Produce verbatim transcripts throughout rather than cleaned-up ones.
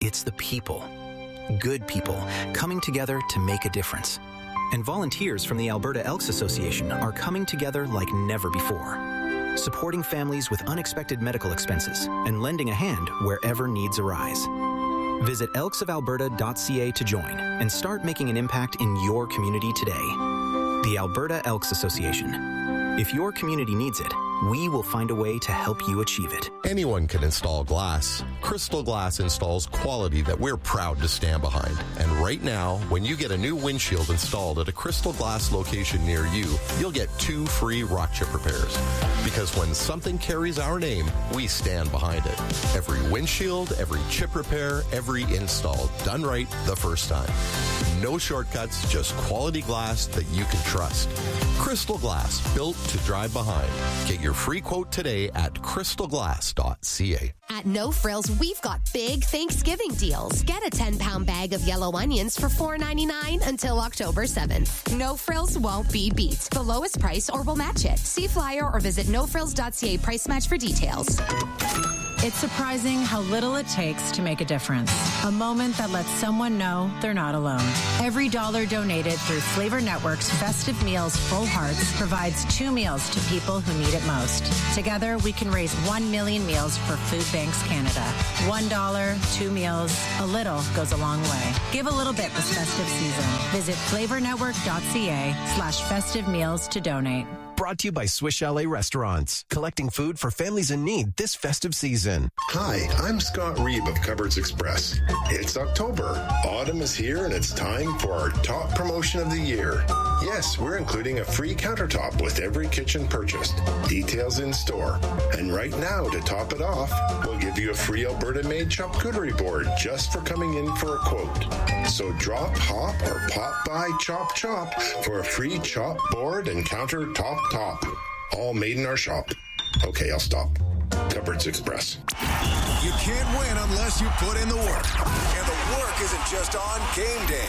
It's the people. Good people coming together to make a difference. And volunteers from the Alberta Elks Association are coming together like never before, supporting families with unexpected medical expenses and lending a hand wherever needs arise. Visit elks of alberta dot c a to join and start making an impact in your community today. The Alberta Elks Association. If your community needs it, we will find a way to help you achieve it. Anyone can install glass. Crystal Glass installs quality that we're proud to stand behind. And right now, when you get a new windshield installed at a Crystal Glass location near you, you'll get two free rock chip repairs. Because when something carries our name, we stand behind it. Every windshield, every chip repair, every install, done right the first time. No shortcuts, just quality glass that you can trust. Crystal Glass, built to drive behind. Get your free quote today at crystal glass dot c a. At No Frills, we've got big Thanksgiving deals. Get a ten-pound bag of yellow onions for four ninety-nine until October seventh. No Frills won't be beat. The lowest price or we'll match it. See flyer or visit no frills dot c a price match for details. It's surprising how little it takes to make a difference. A moment that lets someone know they're not alone. Every dollar donated through Flavor Network's Festive Meals Full Hearts provides two meals to people who need it most. Together, we can raise one million meals for Food Banks Canada. One dollar, two meals, a little goes a long way. Give a little bit this festive season. Visit flavor network dot c a slash festive meals to donate. Brought to you by Swiss Chalet Restaurants, collecting food for families in need this festive season. Hi, I'm Scott Reeb of Cupboards Express. It's October. Autumn is here and it's time for our top promotion of the year. Yes, we're including a free countertop with every kitchen purchased. Details in store. And right now, to top it off, we'll give you a free Alberta-made charcuterie board just for coming in for a quote. So drop, hop, or pop by Chop Chop for a free chop board and countertop top. All made in our shop. Okay, I'll stop. Cupboards Express. You can't win unless you put in the work. And the work isn't just on game day.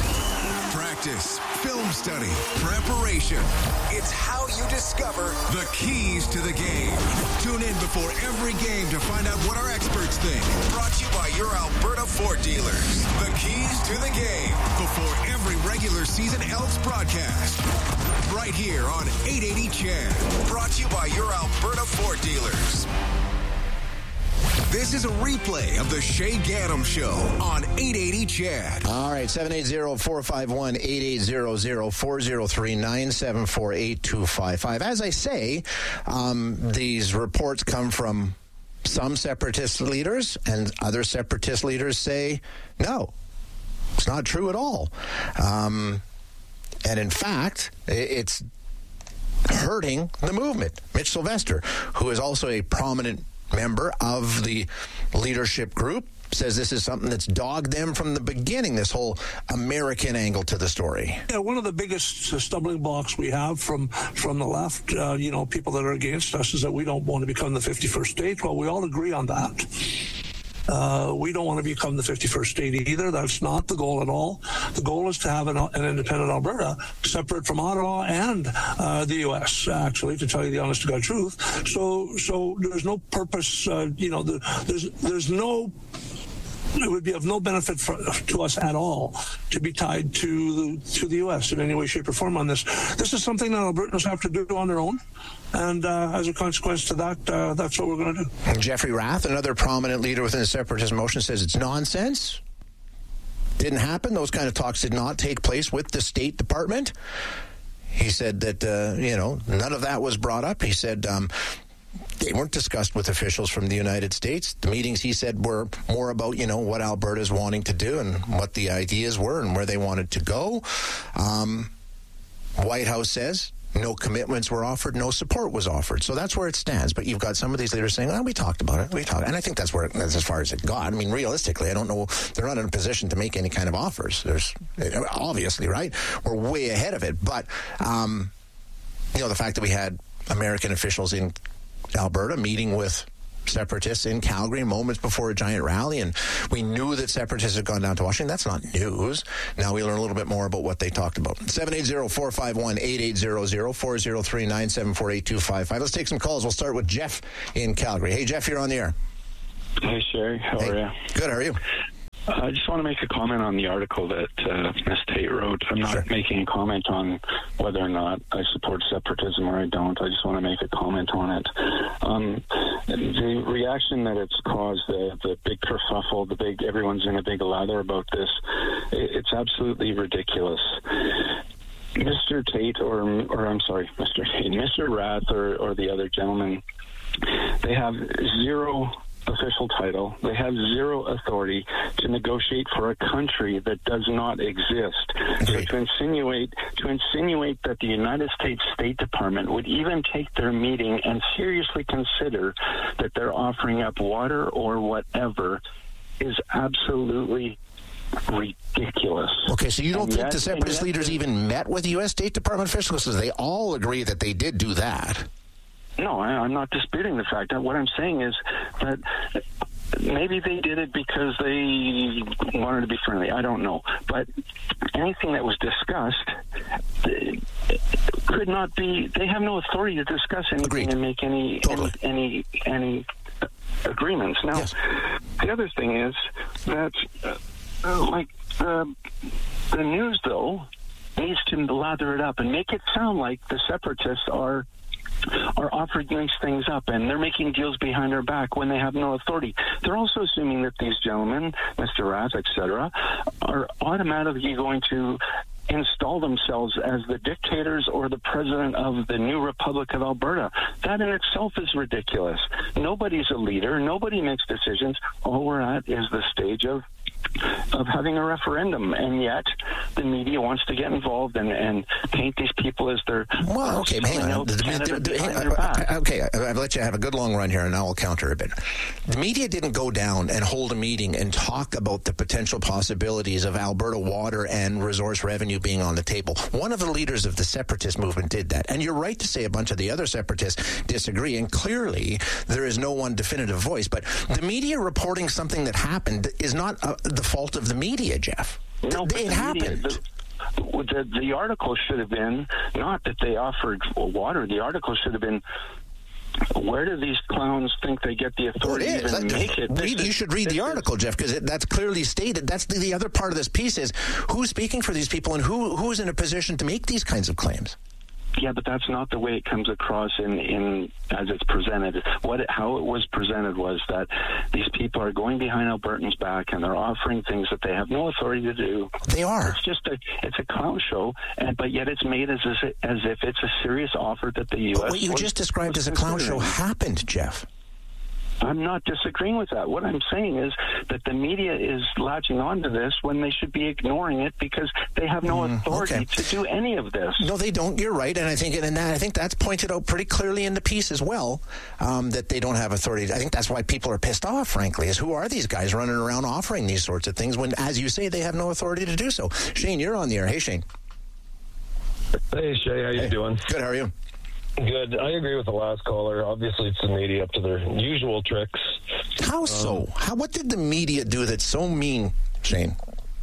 Practice, film study, preparation. It's how you discover the keys to the game. Tune in before every game to find out what our experts think. Brought to you by your Alberta Ford dealers. The keys to the game before every regular season Elks broadcast. Right here on eight eighty C H E D. Brought to you by your Alberta Ford dealers. This is a replay of the Shay Gaddam Show on eight eighty C H E D. All right, seven eight zero, four five one, eight eight zero zero, four zero three, nine seven four, eight two five five. As I say, um, these reports come from some separatist leaders, and other separatist leaders say, no, it's not true at all. Um, and in fact, it's hurting the movement. Mitch Sylvester, who is also a prominent member of the leadership group, says this is something that's dogged them from the beginning, this whole American angle to the story. Yeah, one of the biggest stumbling blocks we have from from the left, uh, you know, people that are against us, is that we don't want to become the fifty-first state. Well, we all agree on that. Uh, we don't want to become the fifty-first state either. That's not the goal at all. The goal is to have an, an independent Alberta, separate from Ottawa and uh, the U S, actually, to tell you the honest to God truth. So, so there's no purpose, uh, you know, the, there's there's no... It would be of no benefit for, to us at all to be tied to the, to the U S in any way, shape, or form on this. This is something that Albertans have to do on their own, and uh, as a consequence to that, uh, that's what we're going to do. And Jeffrey Rath, another prominent leader within the separatist motion, says it's nonsense. Didn't happen. Those kind of talks did not take place with the State Department. He said that, uh, you know, none of that was brought up. He said... Um, They weren't discussed with officials from the United States. The meetings, he said, were more about, you know, what Alberta's wanting to do and what the ideas were and where they wanted to go. Um, White House says no commitments were offered, no support was offered. So that's where it stands. But you've got some of these leaders saying, oh, we talked about it, we talked. And I think that's where it, that's as far as it got. I mean, realistically, I don't know. They're not in a position to make any kind of offers. There's obviously, right? We're way ahead of it. But, um, you know, the fact that we had American officials in Alberta meeting with separatists in Calgary moments before a giant rally, and we knew that separatists had gone down to Washington. That's not news. Now we learn a little bit more about what they talked about. seven eight zero, four five one, eight eight zero zero, four zero three, nine seven four, eight two five five. Let's take some calls. We'll start with Jeff in Calgary. Hey, Jeff, you're on the air. Hey, Sherry. How hey. are you? Good. How are you? I just want to make a comment on the article that uh, Miz Tate wrote. I'm not sure. making a comment on whether or not I support separatism or I don't. I just want to make a comment on it. Um, the reaction that it's caused, the, the big kerfuffle, the big everyone's in a big lather about this, it, it's absolutely ridiculous. Mister Tate, or or I'm sorry, Mister Tate, Mister Rath, or, or the other gentleman, they have zero official title. They have zero authority to negotiate for a country that does not exist. So to insinuate to insinuate that the United States State Department would even take their meeting and seriously consider that they're offering up water or whatever is absolutely ridiculous. Okay, so you don't and think yet, the separatist yet, leaders even met with U S State Department officials? Because they all agree that they did do that. No, I, I'm not disputing the fact. What I'm saying is that maybe they did it because they wanted to be friendly. I don't know. But anything that was discussed could not be, they have no authority to discuss anything Agreed. and make any, totally. any, any, any agreements. Now, yes. the other thing is that, uh, like, uh, the news, though, needs to lather it up and make it sound like the separatists are are offering these things up and they're making deals behind our back when they have no authority. They're also assuming that these gentlemen, Mister Rath, et cetera, are automatically going to install themselves as the dictators or the president of the new Republic of Alberta. That in itself is ridiculous. Nobody's a leader. Nobody makes decisions. All we're at is the stage of of having a referendum, and yet the media wants to get involved and, and paint these people as their well okay hang on the, the, the, hang on. I, okay I've let you have a good long run here and now I'll counter a bit. The media didn't go down and hold a meeting and talk about the potential possibilities of Alberta water and resource revenue being on the table. One of the leaders of the separatist movement did that, and you're right to say a bunch of the other separatists disagree, and clearly there is no one definitive voice, but the media reporting something that happened is not a, the fault of the media, Jeff. No, it the happened. Media, the, the, the article should have been not that they offered water. The article should have been, where do these clowns think they get the authority well, to even make it? Read, is, you should read the article, is, Jeff, because that's clearly stated. That's the, the other part of this piece is who's speaking for these people and who who is in a position to make these kinds of claims. Yeah, but that's not the way it comes across in, in as it's presented. What it, how it was presented was that these people are going behind Albertans' back and they're offering things that they have no authority to do. They are. It's just a it's a clown show, and but yet it's made as as if it's a serious offer that the U S. But what you was, just described as a clown show happened, Jeff. I'm not disagreeing with that. What I'm saying is that the media is latching on to this when they should be ignoring it because they have no mm, authority okay. to do any of this. No, they don't. You're right, and I think and that, I think that's pointed out pretty clearly in the piece as well, um, that they don't have authority. I think that's why people are pissed off, frankly, is who are these guys running around offering these sorts of things when, as you say, they have no authority to do so. Shane, you're on the air. Hey, Shane. Hey, Shay. How you hey. doing? Good. How are you? Good. I agree with the last caller. Obviously, it's the media up to their usual tricks. How so? Um, How? What did the media do that's so mean, Shane?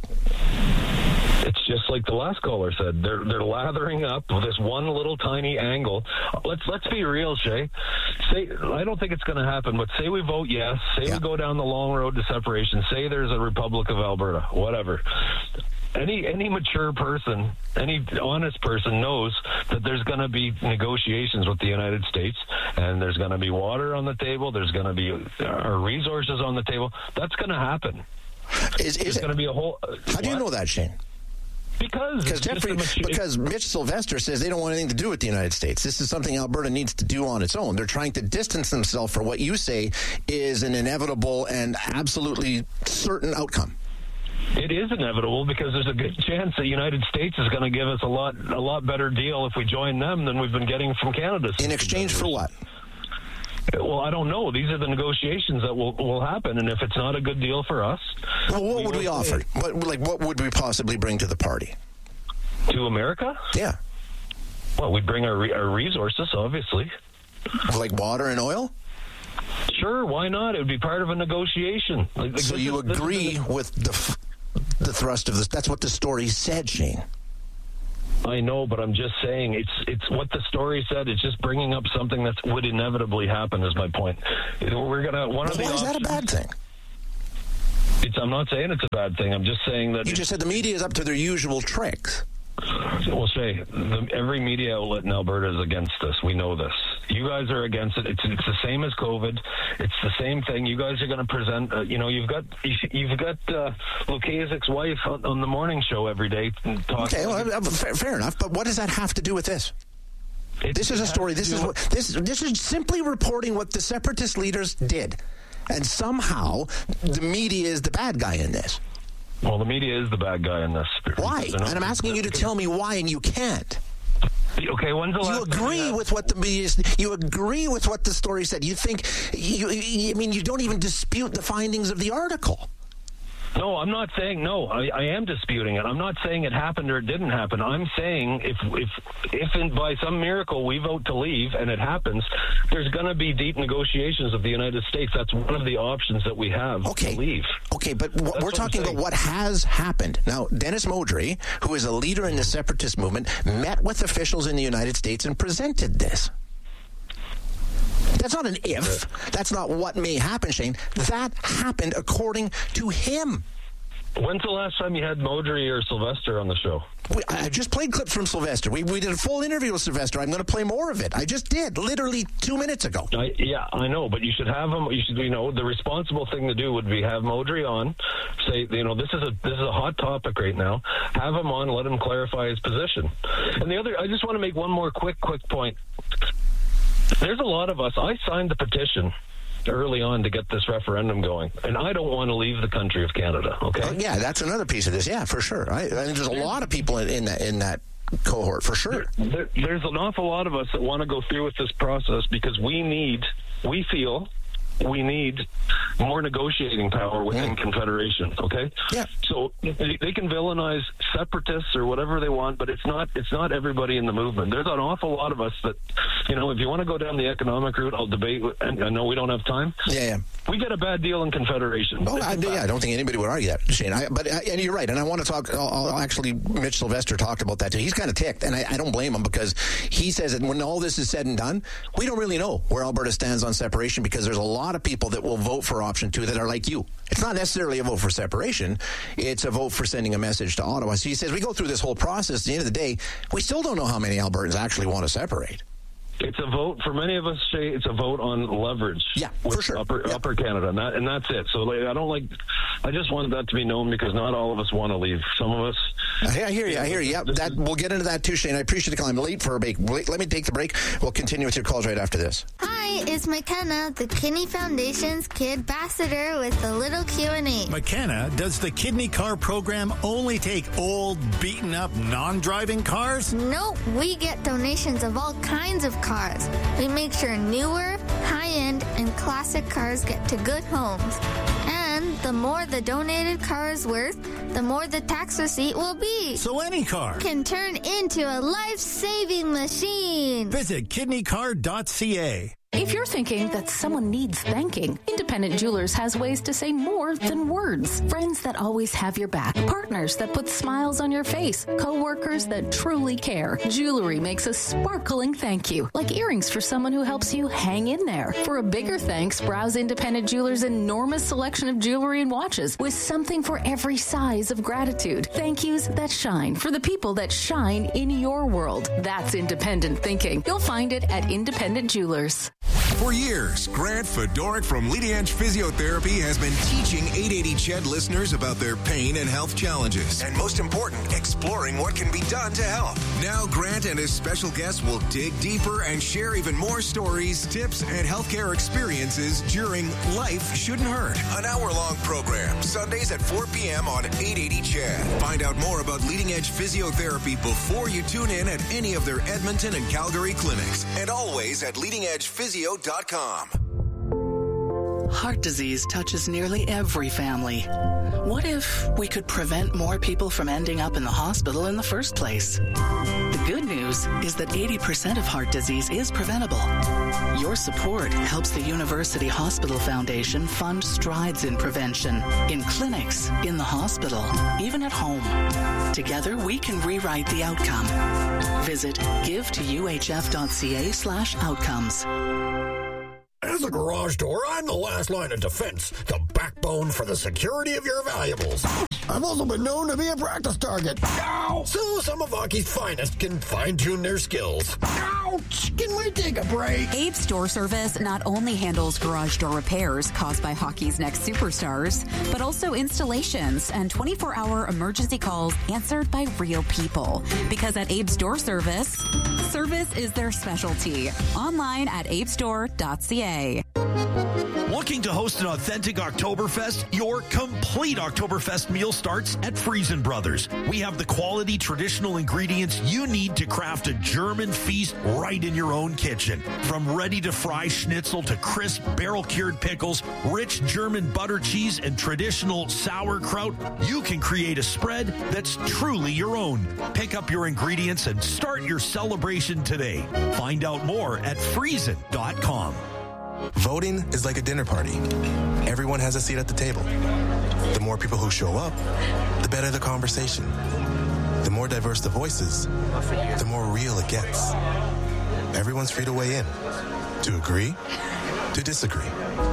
It's just like the last caller said. They're they're lathering up this one little tiny angle. Let's let's be real, Shay. Say I don't think it's going to happen, but say we vote yes. Say yeah. we go down the long road to separation. Say there's a Republic of Alberta. Whatever. Any any mature person, any honest person knows that there's going to be negotiations with the United States, and there's going to be water on the table. There's going to be our resources on the table. That's going to happen. Is, is there's going to be a whole. How what? do you know that, Shane? Because Jeffrey, mature, because Mitch Sylvester says they don't want anything to do with the United States. This is something Alberta needs to do on its own. They're trying to distance themselves from what you say is an inevitable and absolutely certain outcome. It is inevitable because there's a good chance the United States is going to give us a lot a lot better deal if we join them than we've been getting from Canada. In exchange for what? Well, I don't know. These are the negotiations that will, will happen, and if it's not a good deal for us... Well, what we would we offer? What, like, what would we possibly bring to the party? To America? Yeah. Well, we'd bring our, re- our resources, obviously. Like water and oil? Sure, why not? It would be part of a negotiation. Like, like so you is, agree is, with the f- the thrust of this? That's what the story said, Shane. I know, but I'm just saying it's it's what the story said. It's just bringing up something that would inevitably happen. Is my point. We're gonna one well, of the why options, is that a bad thing? It's, I'm not saying it's a bad thing. I'm just saying that... You just said the media is up to their usual tricks. Well, Shay, the, every media outlet in Alberta is against this. We know this. You guys are against it. It's, it's the same as COVID. It's the same thing. You guys are going to present. Uh, you know, you've got you've got uh, Lukaszik's wife on, on the morning show every day. Okay, well, fair, fair enough. But what does that have to do with this? It, this is a story. This is what, this this is simply reporting what the separatist leaders did, and somehow the media is the bad guy in this. Well, the media is the bad guy in this. Why? And I'm asking you to tell me why, and you can't. Okay, when's the last You agree with what the media? You agree with what the story said. You think? You, you, I mean, you don't even dispute the findings of the article. No, I'm not saying no. I, I am disputing it. I'm not saying it happened or it didn't happen. I'm saying if if if in, by some miracle we vote to leave and it happens, there's going to be deep negotiations of the United States. That's one of the options that we have okay. to leave. Okay, but w- we're talking about what has happened. Now, Dennis Modry, who is a leader in the separatist movement, met with officials in the United States and presented this. That's not an if. That's not what may happen, Shane. That happened according to him. When's the last time you had Modry or Sylvester on the show? We, I just played clips from Sylvester. We, we did a full interview with Sylvester. I'm going to play more of it. I just did, literally two minutes ago. I, yeah, I know, but you should have him. You should, you know, the responsible thing to do would be have Modry on. Say, you know, this is a this is a hot topic right now. Have him on. Let him clarify his position. And the other, I just want to make one more quick, quick point. There's a lot of us. I signed the petition early on to get this referendum going, and I don't want to leave the country of Canada. Okay. Oh, yeah, that's another piece of this. Yeah, for sure. I, I mean, there's a lot of people in, in that in that cohort for sure. There, there, there's an awful lot of us that want to go through with this process because we need, we feel. We need more negotiating power within mm. Confederation, okay? Yeah. So they, they can villainize separatists or whatever they want, but it's not it's not everybody in the movement. There's an awful lot of us that, you know, if you want to go down the economic route, I'll debate. And I know we don't have time. Yeah, yeah. We get a bad deal in Confederation. Oh, I, yeah, I don't think anybody would argue that, Shane. I, but and you're right, and I want to talk. I'll, I'll actually, Mitch Sylvester talked about that too. He's kind of ticked, and I, I don't blame him because he says that when all this is said and done, we don't really know where Alberta stands on separation because there's a lot of people that will vote for option two that are like you. It's not necessarily a vote for separation. It's a vote for sending a message to Ottawa. So he says we go through this whole process. At the end of the day, we still don't know how many Albertans actually want to separate. It's a vote for many of us. Say it's a vote on leverage. Yeah, with for sure. Upper, yeah. upper Canada, and, that, and that's it. So like, I don't like. I just wanted that to be known because not all of us want to leave. Some of us. I, I hear you. I hear you. Yep. That we'll get into that too, Shane. I appreciate the call. I'm late for a break. Let me take the break. We'll continue with your calls right after this. Hi, it's McKenna, the Kidney Foundation's Kid Ambassador with the little Q and A. McKenna, does the Kidney Car program only take old, beaten up, non-driving cars? Nope. We get donations of all kinds of cars. We make sure newer, high-end, and classic cars get to good homes. And the more the donated car is worth, the more the tax receipt will be. So any car can turn into a life-saving machine. Visit kidney car dot c a. If you're thinking that someone needs thanking, Independent Jewelers has ways to say more than words. Friends that always have your back, partners that put smiles on your face, co-workers that truly care. Jewelry makes a sparkling thank you, like earrings for someone who helps you hang in there. For a bigger thanks, browse Independent Jewelers' enormous selection of jewelry and watches with something for every size of gratitude. Thank yous that shine for the people that shine in your world. That's independent thinking. You'll find it at Independent Jewelers. For years, Grant Fedoruk from Leading Edge Physiotherapy has been teaching eight eighty C H E D listeners about their pain and health challenges. And most important, exploring what can be done to help. Now, Grant and his special guests will dig deeper and share even more stories, tips, and healthcare experiences during Life Shouldn't Hurt, an hour-long program, Sundays at four p.m. on eight eighty C H E D. Find out more about Leading Edge Physiotherapy before you tune in at any of their Edmonton and Calgary clinics, and always at leading edge physio dot com. Heart disease touches nearly every family. What if we could prevent more people from ending up in the hospital in the first place? The good news is that eighty percent of heart disease is preventable. Your support helps the University Hospital Foundation fund strides in prevention, in clinics, in the hospital, even at home. Together, we can rewrite the outcome. Visit give to u h f dot c a slash outcomes. As a garage door, I'm the last line of defense, the backbone for the security of your valuables. I've also been known to be a practice target. Ow! So some of hockey's finest can fine-tune their skills. Ouch! Can we take a break? Abe's Door Service not only handles garage door repairs caused by hockey's next superstars, but also installations and twenty-four hour emergency calls answered by real people. Because at Abe's Door Service, service is their specialty. Online at abesdoor dot c a. Looking to host an authentic Oktoberfest? Your complete Oktoberfest meal starts at Friesen Brothers. We have the quality traditional ingredients you need to craft a German feast right in your own kitchen. From ready-to-fry schnitzel to crisp barrel-cured pickles, rich German butter cheese, and traditional sauerkraut, you can create a spread that's truly your own. Pick up your ingredients and start your celebration today. Find out more at friesen dot com. Voting is like a dinner party. Everyone has a seat at the table. The more people who show up, the better the conversation. The more diverse the voices, the more real it gets. Everyone's free to weigh in, to agree, to disagree.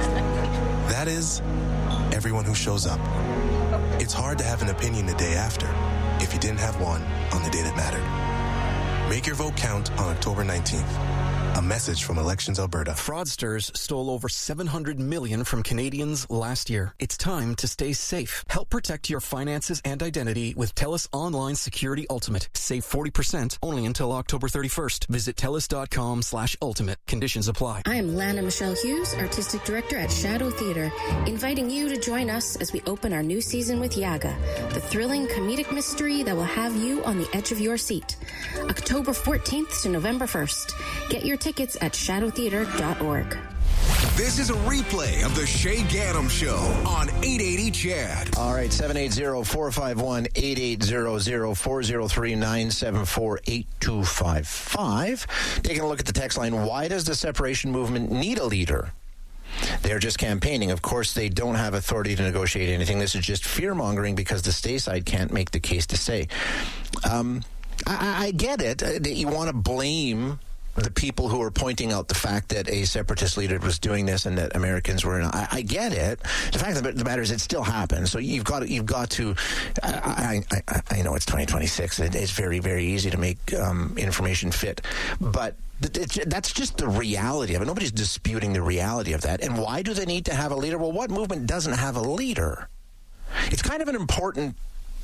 That is, everyone who shows up. It's hard to have an opinion the day after if you didn't have one on the day that mattered. Make your vote count on October nineteenth. A message from Elections Alberta. Fraudsters stole over seven hundred million dollars from Canadians last year. It's time to stay safe. Help protect your finances and identity with TELUS Online Security Ultimate. Save forty percent only until October thirty-first. Visit telus.com slash ultimate. Conditions apply. I'm Lana Michelle Hughes, Artistic Director at Shadow Theatre, inviting you to join us as we open our new season with Yaga, the thrilling comedic mystery that will have you on the edge of your seat. October fourteenth to November first. Get your tickets at shadow theatre dot org. This is a replay of the Shay Gaddam Show on eight eighty C H A D. All right, seven eight zero, four five one, eight eight zero zero, four zero three, nine seven four, eight two five five. Taking a look at the text line, why does the separation movement need a leader? They're just campaigning. Of course, they don't have authority to negotiate anything. This is just fear-mongering because the stay side can't make the case to say. Um, I, I get it. That you want to blame the people who are pointing out the fact that a separatist leader was doing this and that Americans were. I, I get it. The fact of the matter is, it still happens. So you've got to, you've got to. I, I, I, I know it's twenty twenty-six. It, it's very, very easy to make um, information fit, but it's, that's just the reality of it. Nobody's disputing the reality of that. And why do they need to have a leader? Well, what movement doesn't have a leader? It's kind of an important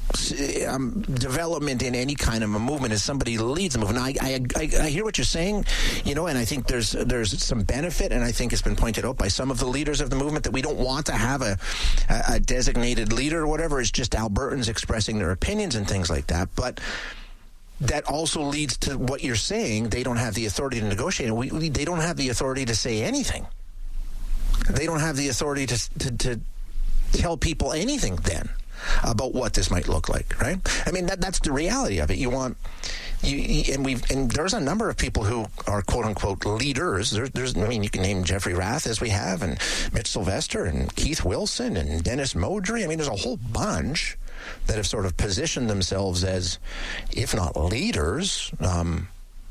Um, development in any kind of a movement is somebody leads the movement. I, I, I, I hear what you're saying, you know, and I think there's there's some benefit, and I think it's been pointed out by some of the leaders of the movement that we don't want to have a, a, a designated leader or whatever. It's just Albertans expressing their opinions and things like that. But that also leads to what you're saying. They don't have the authority to negotiate. We, we, they don't have the authority to say anything. They don't have the authority to to, to tell people anything then about what this might look like, right? I mean, that that's the reality of it. You want, you, you and we and there's a number of people who are quote unquote leaders. There's, there's, I mean, you can name Jeffrey Rath as we have, and Mitch Sylvester, and Keith Wilson, and Dennis Modry. I mean, there's a whole bunch that have sort of positioned themselves as, if not leaders, um,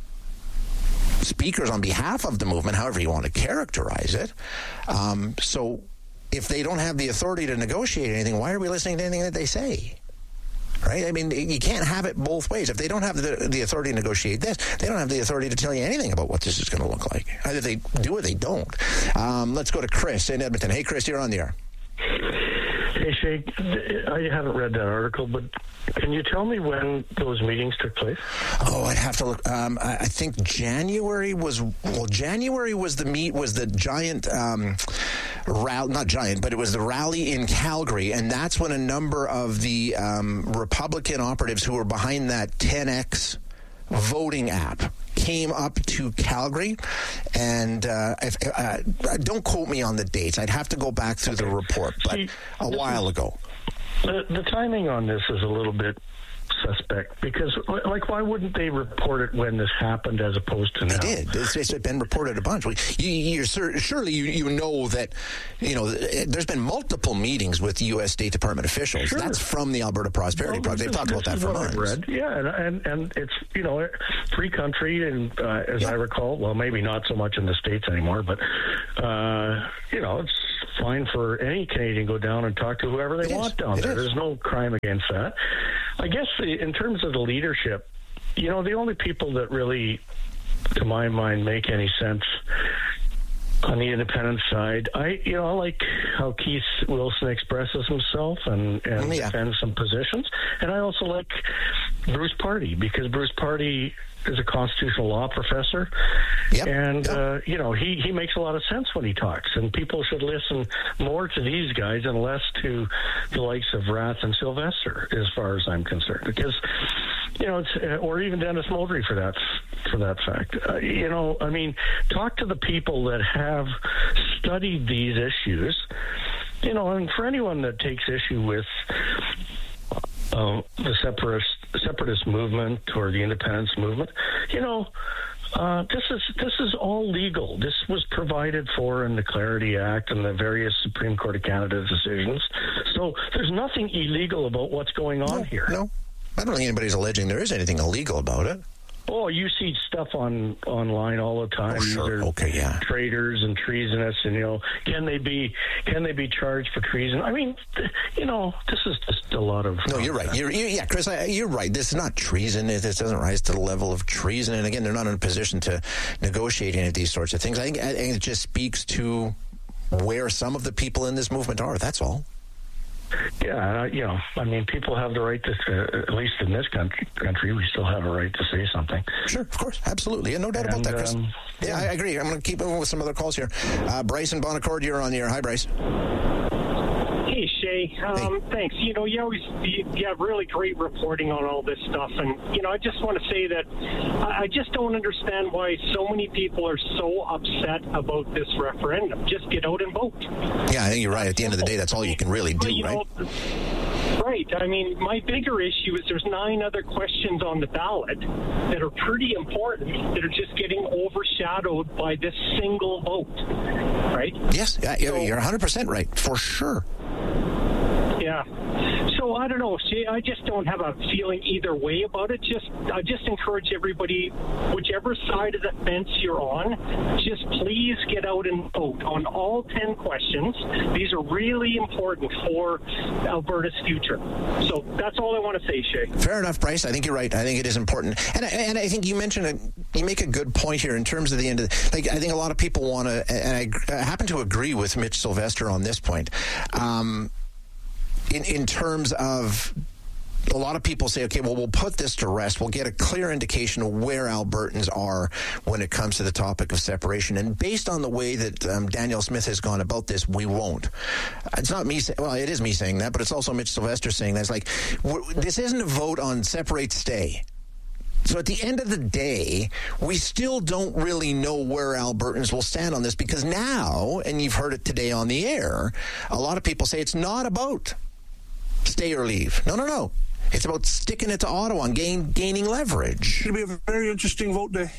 speakers on behalf of the movement, however you want to characterize it. Um, so. If they don't have the authority to negotiate anything, why are we listening to anything that they say? Right? I mean, you can't have it both ways. If they don't have the, the authority to negotiate this, they don't have the authority to tell you anything about what this is going to look like. Either they do or they don't. Um, let's go to Chris in Edmonton. Hey, Chris, you're on the air. Hey, Shay, I haven't read that article, but can you tell me when those meetings took place? Oh, I'd have to look. Um, I, I think January was, well, January was the meet, was the giant, um, rally, not giant, but it was the rally in Calgary, and that's when a number of the um, Republican operatives who were behind that ten X voting app came up to Calgary, and uh, if, uh, don't quote me on the dates. I'd have to go back through the report, but See, a while is, ago. The, the timing on this is a little bit suspect because, like, why wouldn't they report it when this happened as opposed to now? They did. It's, it's been reported a bunch. You, you're surely you, you know that, you know, there's been multiple meetings with U S State Department officials. Sure. That's from the Alberta Prosperity well, Project. They've talked about that for months. Read. Yeah, and, and and it's, you know, free country, and uh, as yeah. I recall, well, maybe not so much in the States anymore, but, uh, you know, it's fine for any Canadian to go down and talk to whoever they it want is. down it there. Is. There's no crime against that. I guess the, in terms of the leadership, you know, the only people that really, to my mind, make any sense on the independent side, I, you know, I like how Keith Wilson expresses himself and, and yeah. defends some positions. And I also like Bruce Pardy, because Bruce Pardy is a constitutional law professor. Yep. And, yep. Uh, you know, he, he makes a lot of sense when he talks. And people should listen more to these guys and less to the likes of Rath and Sylvester, as far as I'm concerned. Because, you know, it's, uh, or even Dennis Moultrie for that for that fact. Uh, you know, I mean, talk to the people that have studied these issues. You know, and for anyone that takes issue with uh, the separatist separatist movement or the independence movement, you know, uh, this is this is all legal. This was provided for in the Clarity Act and the various Supreme Court of Canada decisions. So there's nothing illegal about what's going on no, here. No, I don't think anybody's alleging there is anything illegal about it. Oh, you see stuff on online all the time. Oh, sure. These are okay, yeah. traitors and treasonous, and you know, can they be can they be charged for treason? I mean, you know, this is just a lot of. No, you're right. You're, you're, yeah, Chris, I, you're right. This is not treason. This doesn't rise to the level of treason. And again, they're not in a position to negotiate any of these sorts of things. I think, I think it just speaks to where some of the people in this movement are. That's all. Yeah, you know, I mean, people have the right to, uh, at least in this country, country, we still have a right to say something. Sure, of course, absolutely. Yeah, no doubt and, about that, Chris. Um, yeah, yeah, I agree. I'm going to keep moving with some other calls here. Uh, Bryce and Bonaccord, you're on the air. Hi, Bryce. Hey, Shay. Um, hey. Thanks. You know, you always you, you have really great reporting on all this stuff. And, you know, I just want to say that I, I just don't understand why so many people are so upset about this referendum. Just get out and vote. Yeah, I think you're right. At the end of the day, that's all you can really do, but, right? Know, right. I mean, my bigger issue is there's nine other questions on the ballot that are pretty important that are just getting overshadowed by this single vote, right? Yes, yeah, so, you're one hundred percent right, for sure. Yeah. So I don't know. See, I just don't have a feeling either way about it. Just, I just encourage everybody, whichever side of the fence you're on, just please get out and vote on all ten questions. These are really important for Alberta's future. So that's all I want to say, Shay. Fair enough, Bryce. I think you're right. I think it is important, and I, and I think you mentioned it. You make a good point here in terms of the end of the, like. I think a lot of people want to, and I, I happen to agree with Mitch Sylvester on this point. Um, In, in terms of, a lot of people say, okay, well, we'll put this to rest. We'll get a clear indication of where Albertans are when it comes to the topic of separation. And based on the way that um, Danielle Smith has gone about this, we won't. It's not me saying, well, it is me saying that, but it's also Mitch Sylvester saying that. It's like, this isn't a vote on separate stay. So at the end of the day, we still don't really know where Albertans will stand on this, because now, and you've heard it today on the air, a lot of people say it's not about stay or leave. No, no, no. It's about sticking it to Ottawa and gain, gaining leverage. It's going to be a very interesting vote day.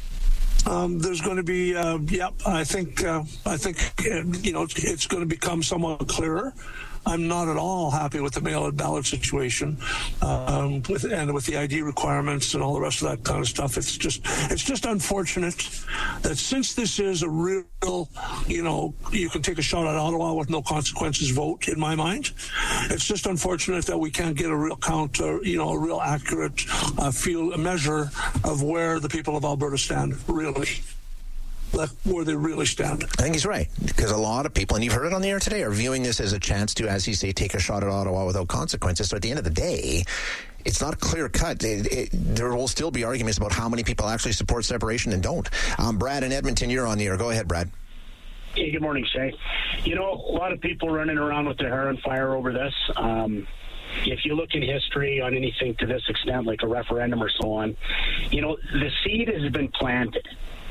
Um, there's going to be, uh, yeah, I think, uh, I think, uh, you know, it's, it's going to become somewhat clearer. I'm not at all happy with the mail-in ballot situation, um, with and with the I D requirements and all the rest of that kind of stuff. It's just, it's just unfortunate that since this is a real, you know, you can take a shot at Ottawa with no consequences vote. In my mind, it's just unfortunate that we can't get a real count, or you know, a real accurate uh, feel a measure of where the people of Alberta stand, really. Like where they really stand. I think he's right, because a lot of people, and you've heard it on the air today, are viewing this as a chance to, as you say, take a shot at Ottawa without consequences. So at the end of the day, it's not clear cut. It, it, there will still be arguments about how many people actually support separation and don't. Um, Brad in Edmonton, you're on the air. Go ahead, Brad. Hey, good morning, Shay. You know, a lot of people running around with their hair on fire over this. Um, if you look in history on anything to this extent, like a referendum or so on, you know, the seed has been planted.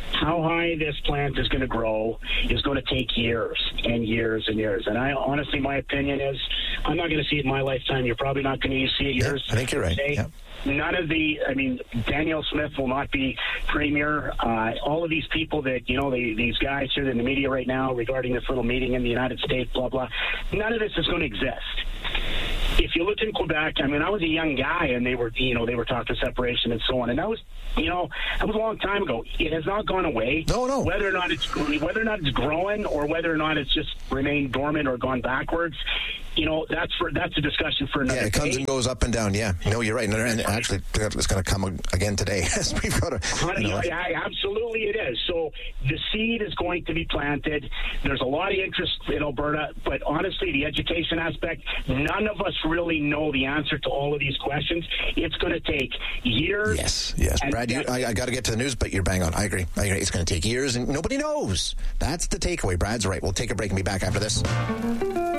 how high this plant is going to grow is going to take years and years and years. And I honestly, my opinion is, I'm not going to see it in my lifetime. You're probably not going to see it yours. Yeah, I think you're right. Yeah. None of the, I mean, Danielle Smith will not be premier. Uh, all of these people that, you know, the, these guys here in the media right now regarding this little meeting in the United States, blah, blah, none of this is going to exist. If you look in Quebec, I mean, I was a young guy, and they were, you know, they were talking separation and so on, and that was, you know, that was a long time ago. It has not gone away. No, no. Whether or not it's whether or not it's growing, or whether or not it's just remained dormant or gone backwards, you know, that's for that's a discussion for another day. Yeah, it comes day. and goes up and down. Yeah, no, you're right. And, and actually, it's going to come again today. We've got to. You know, yeah, absolutely, it is. So the seed is going to be planted. There's a lot of interest in Alberta, but honestly, the education aspect, none of us really know the answer to all of these questions. It's going to take years. Yes, yes, Brad. You, I, I got to get to the news, but you're bang on. I agree. I agree. It's going to take years, and nobody knows. That's the takeaway. Brad's right. We'll take a break and be back after this.